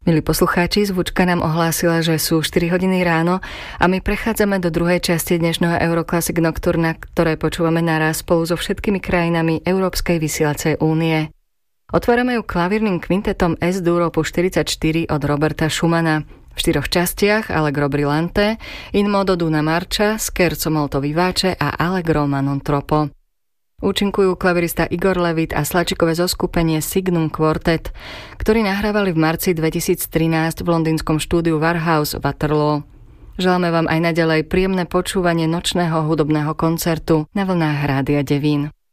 Milí poslucháči, zvučka nám ohlásila, že sú 4 hodiny ráno a my prechádzame do druhej časti dnešného Euroclassic Nocturna, ktoré počúvame naraz spolu so všetkými krajinami Európskej vysielacej únie. Otvárame ju klavírnym kvintetom S-dur opus 44 od Roberta Schumana. V 4 častiach Allegro brillante, In modo d'una marcia, Scherzo molto vivace a Allegro ma non troppo. Účinkujú klavirista Igor Levit a slačikové zoskupenie Signum Quartet, ktorí nahrávali v marci 2013 v londýnskom štúdiu Warhouse Waterloo. Želáme vám aj naďalej príjemné počúvanie nočného hudobného koncertu na vlnách Rádia Devín.